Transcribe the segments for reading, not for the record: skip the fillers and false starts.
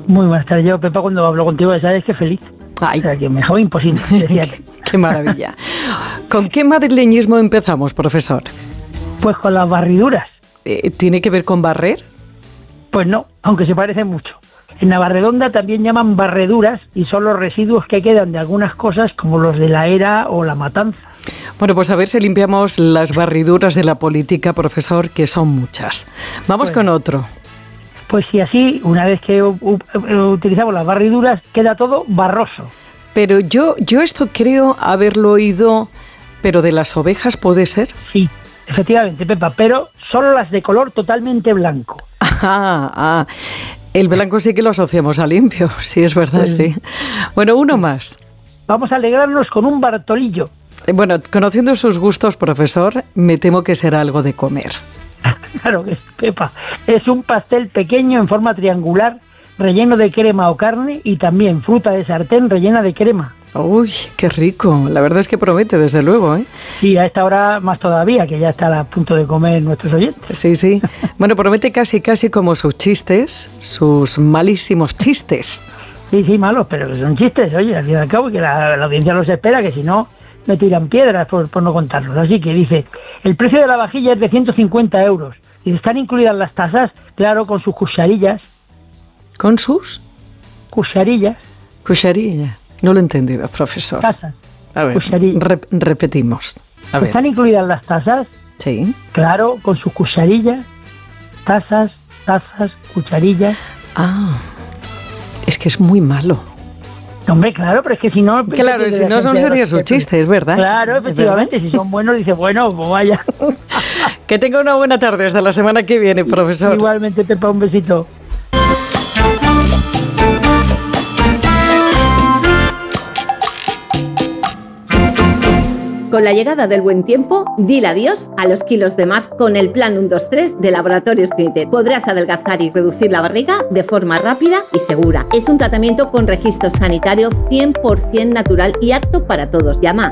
Muy buenas tardes. Yo, Pepa, cuando hablo contigo, ya sabes que feliz. Ay. O sea, que mejor imposible. Qué maravilla. ¿Con qué madrileñismo empezamos, profesor? Pues con las barriduras. ¿Tiene que ver con barrer? Pues no, aunque se parece mucho. En Navarredonda también llaman barreduras y son los residuos que quedan de algunas cosas como los de la era o la matanza. Bueno, pues a ver si limpiamos las barriduras de la política, profesor, que son muchas. Vamos con otro. Pues si así, una vez que utilizamos las barriduras, queda todo barroso. Pero yo esto creo haberlo oído, pero de las ovejas, ¿puede ser? Sí, efectivamente, Pepa, pero solo las de color totalmente blanco. El blanco sí que lo asociamos a limpio, sí, es verdad, sí. Bueno, uno más. Vamos a alegrarnos con un bartolillo. Bueno, conociendo sus gustos, profesor, me temo que será algo de comer. Claro que es, Pepa. Es un pastel pequeño en forma triangular, relleno de crema o carne y también fruta de sartén rellena de crema. Uy, qué rico. La verdad es que promete, desde luego, ¿eh? Sí, a esta hora más todavía, que ya están a punto de comer nuestros oyentes. Sí, sí. Bueno, promete casi como sus chistes, sus malísimos chistes. Sí, malos, pero son chistes, oye, al fin y al cabo, que la audiencia los espera, que si no, me tiran piedras por no contarlos. Así que dice, el precio de la vajilla es de 150 euros. Y están incluidas las tasas, claro, con sus cucharillas. ¿Con sus? Cucharillas. Cucharilla. No lo he entendido, profesor. Tasas. A ver, repetimos. A ver. ¿Están incluidas las tasas? Sí. Claro, con sus cucharillas. Tazas, cucharillas. Es que es muy malo. Hombre, claro, pero es que si no... Claro, si no sería su chiste, es verdad. Claro, efectivamente, si son buenos, dice, bueno, pues vaya. Que tenga una buena tarde, hasta la semana que viene, profesor. Igualmente, Pepa, un besito. Con la llegada del buen tiempo, dile adiós a los kilos de más con el Plan 1-2-3 de Laboratorios Clinitet. Podrás adelgazar y reducir la barriga de forma rápida y segura. Es un tratamiento con registro sanitario 100% natural y apto para todos. Llama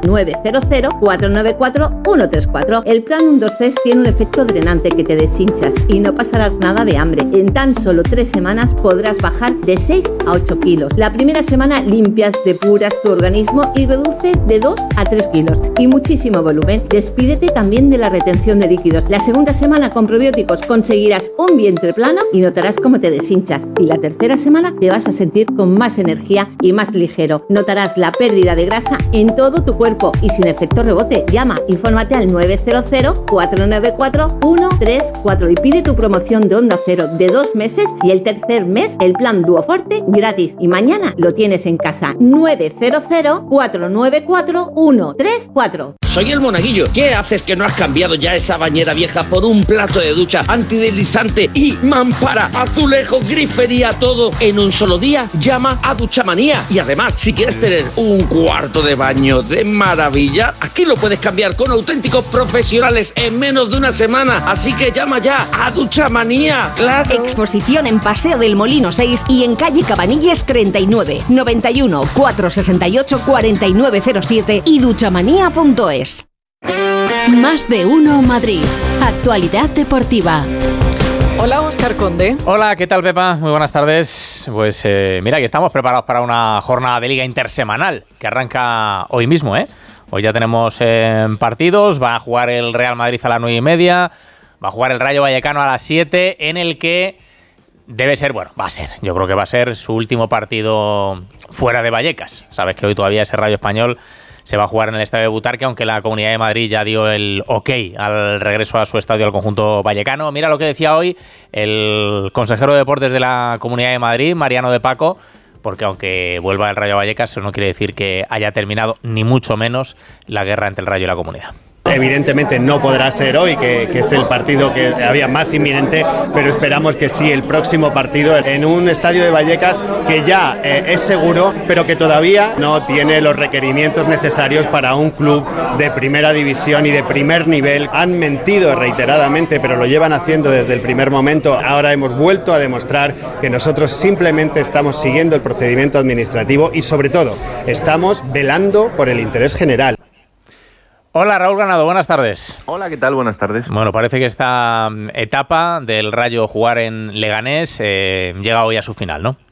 900-494-134. El Plan 1-2-3 tiene un efecto drenante que te deshinchas y no pasarás nada de hambre. En tan solo 3 semanas podrás bajar de 6 a 8 kilos. La primera semana limpias, depuras tu organismo y reduces de 2 a 3 kilos. Y muchísimo volumen. Despídete también de la retención de líquidos. La segunda semana con probióticos conseguirás un vientre plano y notarás cómo te deshinchas. Y la tercera semana te vas a sentir con más energía y más ligero. Notarás la pérdida de grasa en todo tu cuerpo y sin efecto rebote. Llama, infórmate al 900-494-134 y pide tu promoción de Onda Cero de 2 meses y el tercer mes el plan Duoforte gratis. Y mañana lo tienes en casa. 900-494-134. Soy el Monaguillo. ¿Qué haces que no has cambiado ya esa bañera vieja por un plato de ducha antideslizante y mampara, azulejo, grifería, todo en un solo día? Llama a Duchamanía. Y además, si quieres tener un cuarto de baño de maravilla, aquí lo puedes cambiar con auténticos profesionales en menos de una semana. Así que llama ya a Duchamanía. ¡Claro! Exposición en Paseo del Molino 6 y en calle Cabanilles 39, 91 468 4907 y duchamanía.es. Más de uno Madrid. Actualidad deportiva. Hola, Óscar Conde. Hola, ¿qué tal, Pepa? Muy buenas tardes. Pues mira, que estamos preparados para una jornada de liga intersemanal que arranca hoy mismo, ¿eh? Hoy ya tenemos partidos. Va a jugar el Real Madrid a las 9:30. Va a jugar el Rayo Vallecano a las 7, en el que debe ser, bueno, va a ser, yo creo que va a ser su último partido fuera de Vallecas. Sabes que hoy todavía ese Rayo Español se va a jugar en el Estadio de Butarque, aunque la Comunidad de Madrid ya dio el ok al regreso a su estadio al conjunto vallecano. Mira lo que decía hoy el consejero de deportes de la Comunidad de Madrid, Mariano de Paco, porque aunque vuelva el Rayo Vallecas, eso no quiere decir que haya terminado, ni mucho menos, la guerra entre el Rayo y la Comunidad. Evidentemente no podrá ser hoy, que es el partido que había más inminente, pero esperamos que sí, el próximo partido en un estadio de Vallecas que ya es seguro, pero que todavía no tiene los requerimientos necesarios para un club de primera división y de primer nivel. Han mentido reiteradamente, pero lo llevan haciendo desde el primer momento. Ahora hemos vuelto a demostrar que nosotros simplemente estamos siguiendo el procedimiento administrativo y, sobre todo, estamos velando por el interés general. Hola, Raúl Ganado, buenas tardes. Hola, ¿qué tal? Buenas tardes. Bueno, parece que esta etapa del Rayo jugar en Leganés llega hoy a su final, ¿no?